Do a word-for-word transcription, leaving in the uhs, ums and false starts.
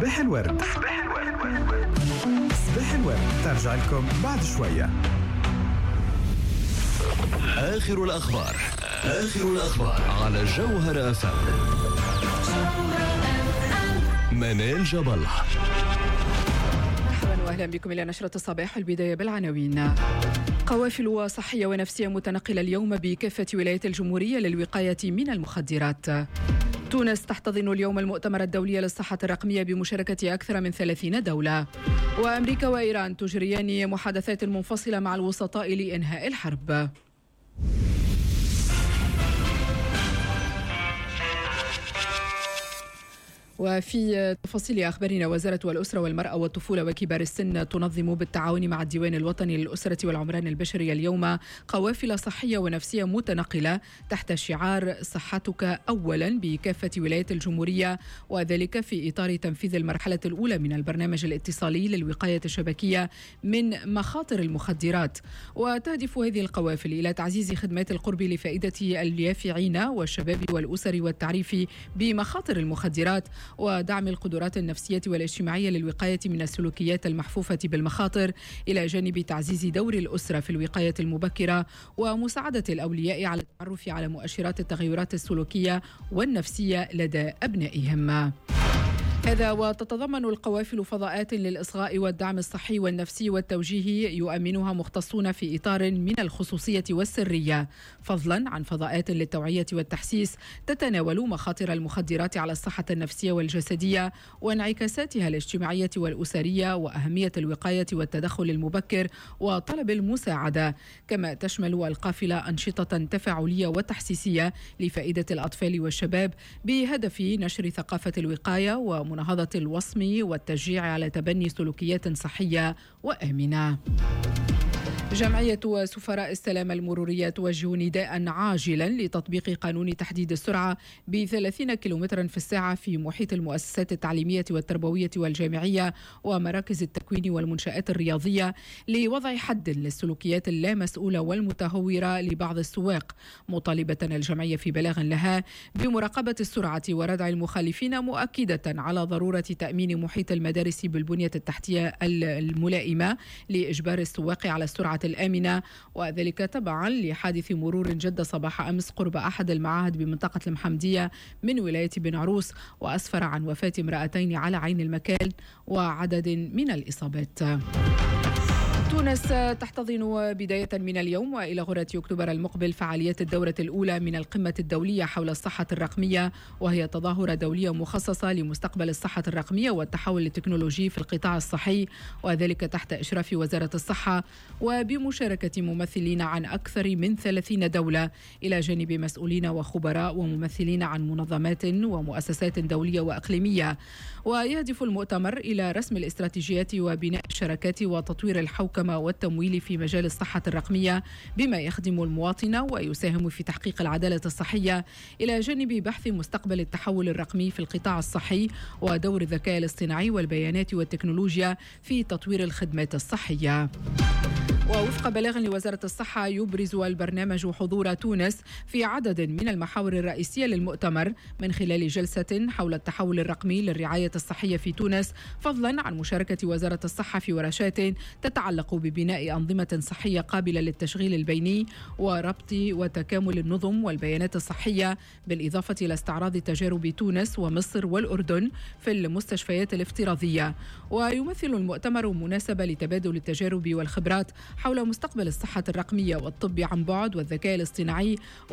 صباح الورد. صباح الورد صباح الورد ترجع لكم بعد شوية. آخر الأخبار آخر الأخبار على جوهر أف أم. منال جبل. مرحبا واهلا بكم الى نشرة الصباح. البداية بالعناوين. قوافل صحية ونفسية متنقلة اليوم بكافة ولايات الجمهورية للوقاية من المخدرات. تونس تحتضن اليوم المؤتمر الدولي للصحة الرقمية بمشاركة أكثر من ثلاثين دولة. وأمريكا وإيران تجريان محادثات منفصلة مع الوسطاء لإنهاء الحرب. وفي تفاصيل أخبارنا، وزارة الأسرة والمرأة والطفولة وكبار السن تنظم بالتعاون مع الديوان الوطني للأسرة والعمران البشري اليوم قوافل صحية ونفسية متنقلة تحت شعار صحتك أولا بكافة ولايات الجمهورية، وذلك في إطار تنفيذ المرحلة الأولى من البرنامج الاتصالي للوقاية الشبكية من مخاطر المخدرات. وتهدف هذه القوافل إلى تعزيز خدمات القرب لفائدة اليافعين والشباب والأسر والتعريف بمخاطر المخدرات، ودعم القدرات النفسية والاجتماعية للوقاية من السلوكيات المحفوفة بالمخاطر، إلى جانب تعزيز دور الأسرة في الوقاية المبكرة ومساعدة الأولياء على التعرف على مؤشرات التغيرات السلوكية والنفسية لدى أبنائهم. هذا وتتضمن القوافل فضاءات للإصغاء والدعم الصحي والنفسي والتوجيهي يؤمنها مختصون في إطار من الخصوصية والسرية، فضلا عن فضاءات للتوعية والتحسيس تتناول مخاطر المخدرات على الصحة النفسية والجسدية وانعكاساتها الاجتماعية والأسرية، وأهمية الوقاية والتدخل المبكر وطلب المساعدة. كما تشمل القافلة أنشطة تفاعلية وتحسيسية لفائدة الأطفال والشباب بهدف نشر ثقافة الوقاية و مناهضة الوصم والتشجيع على تبني سلوكيات صحية وآمنة. جمعية سفراء السلام المرورية توجه نداء عاجلا لتطبيق قانون تحديد السرعة بثلاثين كيلومترا في الساعة في محيط المؤسسات التعليمية والتربوية والجامعية ومراكز التكوين والمنشآت الرياضية، لوضع حد للسلوكيات اللامسؤولة والمتهورة لبعض السواق، مطالبة الجمعية في بلاغ لها بمراقبة السرعة وردع المخالفين، مؤكدة على ضرورة تأمين محيط المدارس بالبنية التحتية الملائمة لإجبار السواق على السرعة الآمنة، وذلك تبعا لحادث مرور جد صباح أمس قرب أحد المعاهد بمنطقة المحمدية من ولاية بن عروس، وأسفر عن وفاة امرأتين على عين المكان وعدد من الإصابات. تونس تحتضن بداية من اليوم وإلى غرة أكتوبر المقبل فعاليات الدورة الأولى من القمة الدولية حول الصحة الرقمية، وهي تظاهرة دولية مخصصة لمستقبل الصحة الرقمية والتحول التكنولوجي في القطاع الصحي، وذلك تحت إشراف وزارة الصحة وبمشاركة ممثلين عن أكثر من ثلاثين دولة، إلى جانب مسؤولين وخبراء وممثلين عن منظمات ومؤسسات دولية وإقليمية. ويهدف المؤتمر إلى رسم الاستراتيجيات وبناء الشراكات وتطوير الحوكمة والتمويل في مجال الصحة الرقمية بما يخدم المواطن ويساهم في تحقيق العدالة الصحية، إلى جانب بحث مستقبل التحول الرقمي في القطاع الصحي ودور الذكاء الاصطناعي والبيانات والتكنولوجيا في تطوير الخدمات الصحية. ووفق بلاغ لوزارة الصحة يبرز البرنامج حضور تونس في عدد من المحاور الرئيسية للمؤتمر، من خلال جلسة حول التحول الرقمي للرعاية الصحية في تونس، فضلا عن مشاركة وزارة الصحة في ورشات تتعلق ببناء أنظمة صحية قابلة للتشغيل البيني وربط وتكامل النظم والبيانات الصحية، بالإضافة إلى استعراض تجارب تونس ومصر والأردن في المستشفيات الافتراضية. ويمثل المؤتمر مناسبة لتبادل التجارب والخبرات حول مستقبل الصحة الرقمية والطب عن بعد والذكاء الاصطناعي